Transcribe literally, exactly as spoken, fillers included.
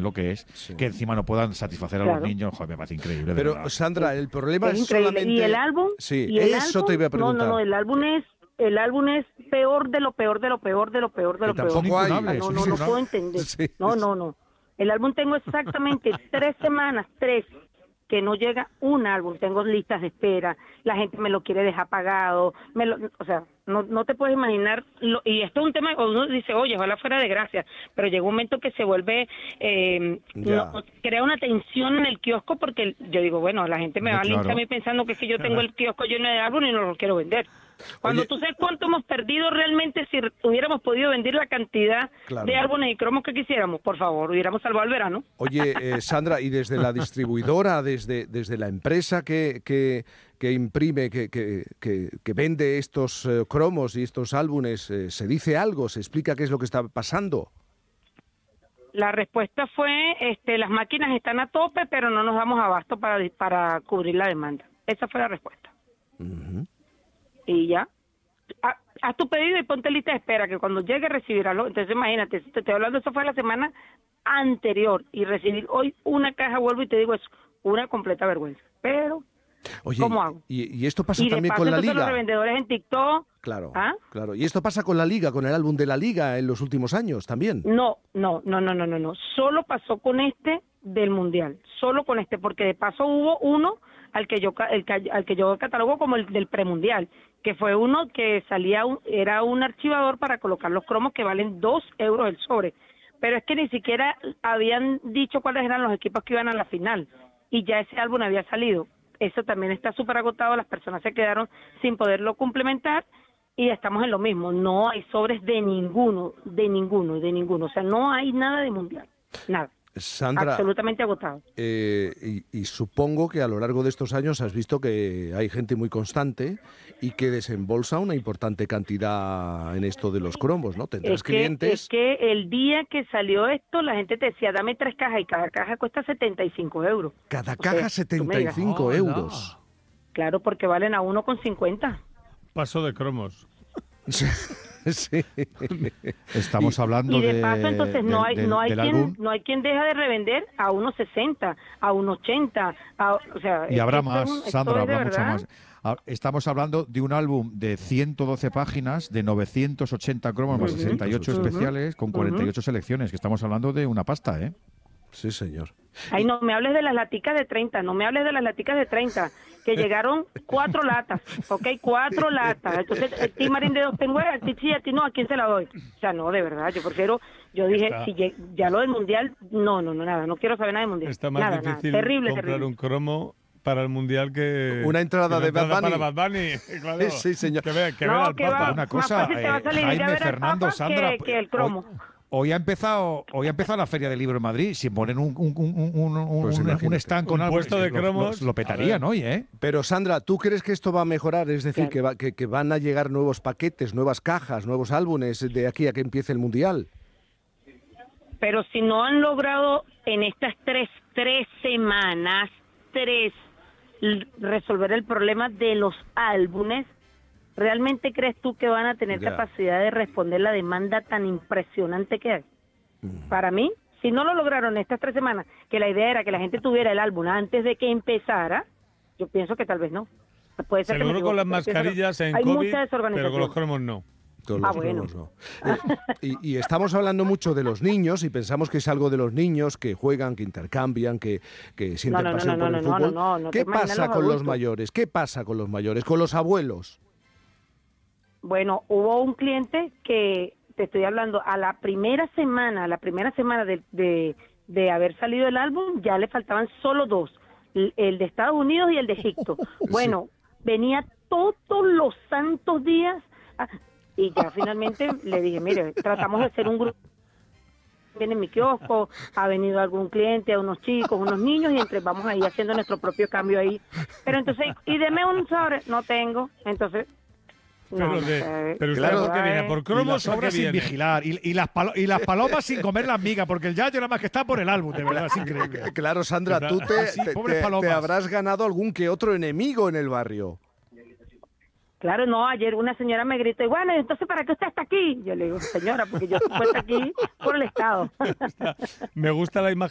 saben lo que es, sí. que encima no puedan satisfacer a claro. los niños. Joder, me parece increíble. Pero, verdad. Sandra, el problema es, es solamente... ¿Y el álbum? Sí, ¿Y el eso álbum? te iba a preguntar. No, no, no, el álbum es... El álbum es peor de lo peor, de lo peor, de lo peor, de lo que peor. Tampoco hay. No, no, no, no puedo entender. Sí. No, no, no. El álbum tengo exactamente tres semanas, tres, que no llega un álbum. Tengo listas de espera, la gente me lo quiere dejar pagado, me lo, o sea, no, no te puedes imaginar. Lo, y esto es un tema que uno dice, oye, ojalá fuera de gracia, pero llega un momento que se vuelve, eh, no, crea una tensión en el kiosco porque yo digo, bueno, la gente me va a linchar a mí pensando que es que yo tengo el kiosco lleno de álbum y no lo quiero vender. Cuando Oye, tú sabes cuánto hemos perdido realmente si hubiéramos podido vender la cantidad claro. de álbumes y cromos que quisiéramos, por favor, hubiéramos salvado el verano. Oye, eh, Sandra, y desde la distribuidora, desde, desde la empresa que, que, que imprime, que, que, que, que vende estos eh, cromos y estos álbumes, eh, ¿se dice algo? ¿Se explica qué es lo que está pasando? La respuesta fue, este, las máquinas están a tope, pero no nos damos abasto para, para cubrir la demanda. Esa fue la respuesta. Uh-huh. Y ya, haz tu pedido y ponte lista de espera, que cuando llegue recibirás. Entonces imagínate, te estoy hablando, eso fue la semana anterior, y recibir hoy una caja, vuelvo y te digo, es una completa vergüenza. Pero, Oye, ¿cómo hago? Y, y esto pasa y también paso, con la Liga. Los revendedores en TikTok. Claro, ¿ah? claro. Y esto pasa con la Liga, con el álbum de la Liga en los últimos años también. No, no, no, no, no, no, no. Solo pasó con este del Mundial, solo con este, porque de paso hubo uno al que yo el, al que yo catalogo como el del premundial, que fue uno que salía, un, era un archivador para colocar los cromos que valen dos euros el sobre, pero es que ni siquiera habían dicho cuáles eran los equipos que iban a la final, y ya ese álbum había salido. Eso también está súper agotado, las personas se quedaron sin poderlo complementar, y estamos en lo mismo, no hay sobres de ninguno, de ninguno, de ninguno, o sea, no hay nada de mundial, nada. Sandra, absolutamente agotado. Eh, y, y supongo que a lo largo de estos años has visto que hay gente muy constante y que desembolsa una importante cantidad en esto de los cromos, ¿no? Tendrás es que, clientes. Es que el día que salió esto, la gente te decía, dame tres cajas, y cada caja cuesta setenta y cinco euros. Cada o caja sea, setenta y cinco oh, euros. No. Claro, porque valen a uno con cincuenta. Paso de cromos. Sí. Estamos hablando y de, de paso, entonces no hay del, no hay del quien álbum. no hay quien deja de revender a uno sesenta, a uno ochenta, a, o sea, y habrá esto más, es un, Sandra, esto es habrá mucho verdad. más. Estamos hablando de un álbum de ciento doce páginas, de novecientos ochenta cromos más uh-huh. sesenta y ocho uh-huh. especiales, con cuarenta y ocho uh-huh. selecciones, que estamos hablando de una pasta, ¿eh? Sí, señor. Ay, no me hables de las laticas de treinta, no me hables de las laticas de treinta, que llegaron cuatro latas, ¿ok? Cuatro latas. Entonces, el Team Marín de dos tengo, a ti sí, a ti no, ¿a quién se la doy? O sea, no, de verdad, yo prefiero, yo dije, Está. si ya, ya lo del Mundial, no, no, no, nada, no quiero saber nada del Mundial. Está más nada, difícil nada. Terrible, comprar terrible. un cromo para el Mundial que... Una entrada que de Bad Bunny. Para Bad Bunny, claro. Sí, señor. Que vea, que no, vea al que Papa. va, Una cosa, más fácil te va a salir eh, ir a Jaime, ver al Fernando, Papa Sandra... que, que el cromo. Hoy, Hoy ha empezado hoy ha empezado la Feria del Libro en Madrid. Si ponen un, un, un, un, un, pues un, un stand con un algo, puesto de lo, cromos, lo, lo petarían hoy, ¿eh? Pero Sandra, ¿tú crees que esto va a mejorar? Es decir, claro. que, va, que, que van a llegar nuevos paquetes, nuevas cajas, nuevos álbumes de aquí a que empiece el Mundial. Pero si no han logrado en estas tres, tres semanas, tres, resolver el problema de los álbumes, ¿realmente crees tú que van a tener yeah. capacidad de responder la demanda tan impresionante que hay? Mm. Para mí, si no lo lograron estas tres semanas, que la idea era que la gente tuviera el álbum antes de que empezara, yo pienso que tal vez no. Puede ser Seguro que me con las mascarillas en hay COVID, mucha desorganización. pero con los cromos no. Con ah, los bueno. cromos, no. Eh, y, y estamos hablando mucho de los niños y pensamos que es algo de los niños que juegan, que intercambian, que, que sienten no, no, pasión no, no, por el no, fútbol. no, no, no, no ¿Qué pasa los con adultos? los mayores? ¿Qué pasa con los mayores? ¿Con los abuelos? Bueno, hubo un cliente que, te estoy hablando, a la primera semana, a la primera semana de, de, de haber salido el álbum, ya le faltaban solo dos, el, el de Estados Unidos y el de Egipto. Bueno, sí. venía todos los santos días, a, y ya finalmente le dije, mire, tratamos de hacer un grupo, viene en mi kiosco, ha venido algún cliente, unos chicos, unos niños, y entre vamos ahí haciendo nuestro propio cambio ahí. Pero entonces, y deme un sobre, no tengo, entonces... Pero, no, de, no pero usted claro, ¿por qué viene? ¿Por cromos y las o qué obras sin viene? vigilar y, y, las palo, y las palomas sin comer las migas, porque el yayo nada más que está por el álbum, de verdad, es increíble. Claro, Sandra, tú te, sí, te, pobres te, te habrás ganado algún que otro enemigo en el barrio. Claro, no, ayer una señora me gritó, y bueno, entonces ¿para qué usted está aquí? Yo le digo, señora, porque yo estoy puesta aquí por el Estado. Me gusta la imagen